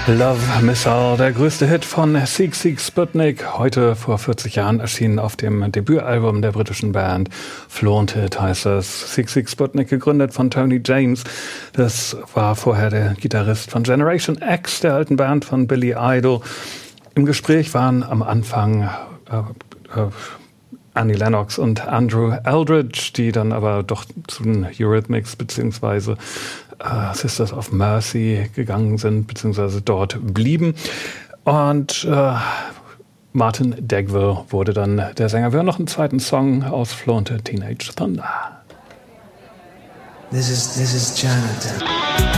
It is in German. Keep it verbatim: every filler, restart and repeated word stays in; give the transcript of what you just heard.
Love Missile, der größte Hit von Sigue Sigue Sputnik, heute vor vierzig Jahren erschienen auf dem Debütalbum der britischen Band. Flaunted heißt es. Sigue Sigue Sputnik, gegründet von Tony James. Das war vorher der Gitarrist von Generation X, der alten Band von Billy Idol. Im Gespräch waren am Anfang äh, äh, Annie Lennox und Andrew Eldridge, die dann aber doch zu den Eurythmics bzw. Uh, Sisters of Mercy gegangen sind, beziehungsweise dort blieben. Und uh, Martin Dagwell wurde dann der Sänger. Wir hören noch einen zweiten Song aus Flaunted, Teenage Thunder. This is, this is Jonathan.